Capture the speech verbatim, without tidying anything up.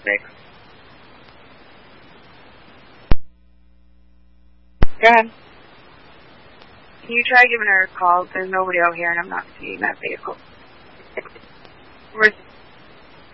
Thanks. Go ahead. Can you try giving her a call? There's nobody out here and I'm not seeing that vehicle. We're